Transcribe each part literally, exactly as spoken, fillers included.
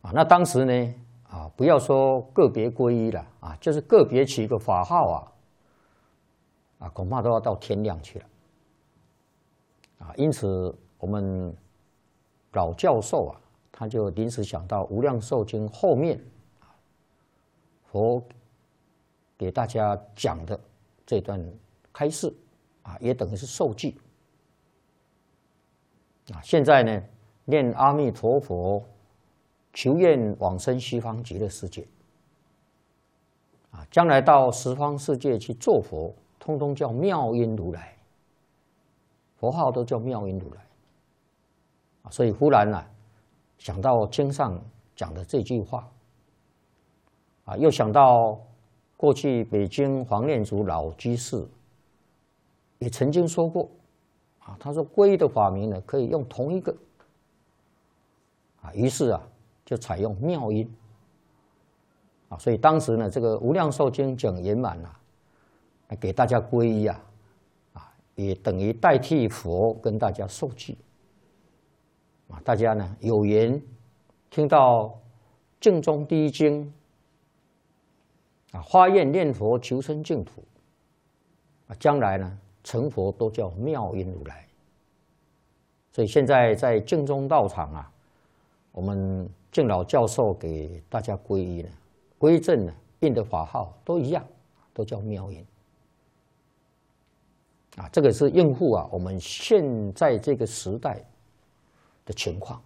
啊，那当时呢，啊，不要说个别皈依了啊，就是个别取一个法号啊，啊，恐怕都要到天亮去了。啊，因此我们老教授啊，他就临时想到《无量寿经》后面，佛给大家讲的这段开示啊，也等于是受记啊。现在呢，念阿弥陀佛，求愿往生西方极乐世界啊，将来到十方世界去做佛，通通叫妙音如来。佛号都叫妙音如来，所以忽然呢、啊，想到经上讲的这句话，啊，又想到过去北京黄念祖老居士也曾经说过，啊，他说皈依的法名呢可以用同一个，啊，于是啊就采用妙音，啊，所以当时呢这个《无量寿经》讲圆满了，给大家皈依啊。也等于代替佛跟大家受记啊！大家呢有缘听到净宗第一经啊，发愿念佛求生净土啊，将来呢成佛都叫妙音如来。所以现在在净宗道场啊，我们净老教授给大家皈依呢，皈依证呢印的法号都一样，都叫妙音。啊，这个是应付啊我们现在这个时代的情况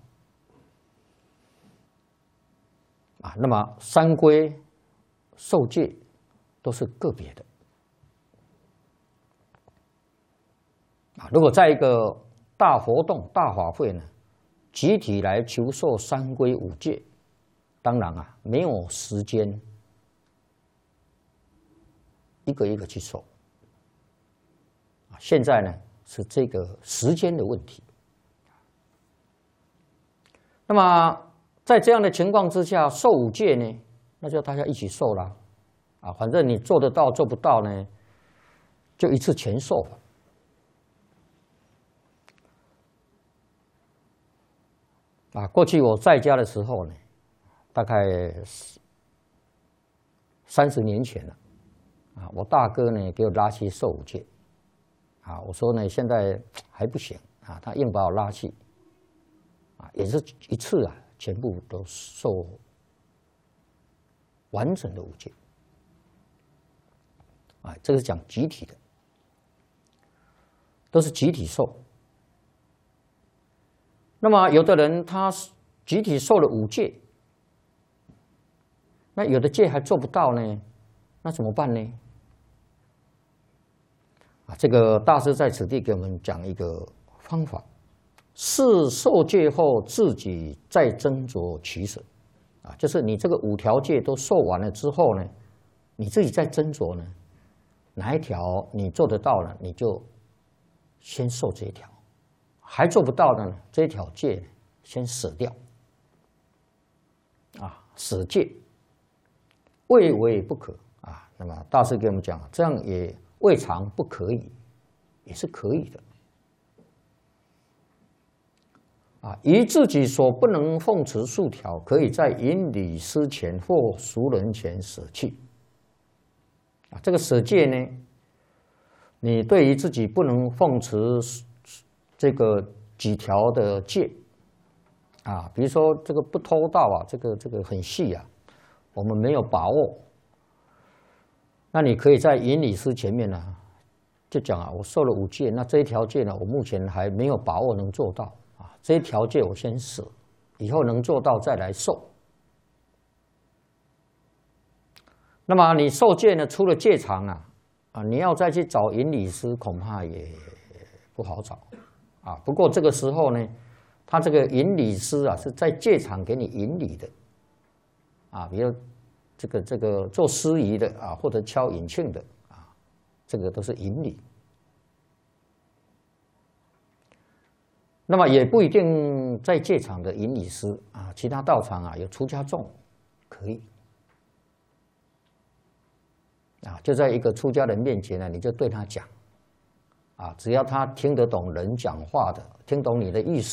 啊。那么三皈受戒都是个别的啊。如果在一个大活动、大法会呢，集体来求受三皈五戒，当然啊没有时间一个一个去受。现在呢是这个时间的问题。那么在这样的情况之下，受五戒呢，那就大家一起受啦，啊，反正你做得到做不到呢，就一次全受。啊，过去我在家的时候呢，大概三十年前了，啊，我大哥呢给我拉去受五戒。啊，我说呢，现在还不行啊，他硬把我拉去，啊，也是一次啊，全部都受完整的五戒，啊，这个是讲集体的，都是集体受。那么有的人他集体受了五戒，那有的戒还做不到呢，那怎么办呢？这个大师在此地给我们讲一个方法：是受戒后自己再斟酌取舍，啊，就是你这个五条戒都受完了之后呢，你自己再斟酌呢，哪一条你做得到了，你就先受这一条；还做不到的呢，这一条戒先舍掉。啊，舍戒未为不可啊。那么大师给我们讲，这样也未尝不可以，也是可以的。啊，于自己所不能奉持数条，可以在引礼师前或熟人前舍弃。啊，这个舍戒呢，你对于自己不能奉持这个几条的戒，啊，比如说这个不偷盗啊，这个这个很细啊，我们没有把握。那你可以在引礼师前面呢、啊，就讲啊，我受了五戒，那这一条戒呢，我目前还没有把握能做到啊，这一条戒我先舍，以后能做到再来受。那么你受戒呢，出了戒场啊，啊，你要再去找引礼师，恐怕也不好找啊。不过这个时候呢，他这个引礼师啊，是在戒场给你引礼的啊，比如。这个这个做司仪的啊，或者敲引磬的啊，这个都是引礼。那么也不一定在戒场的引礼师啊，其他道场啊有出家众可以啊，就在一个出家人面前呢，你就对他讲啊，只要他听得懂人讲话的，听懂你的意思。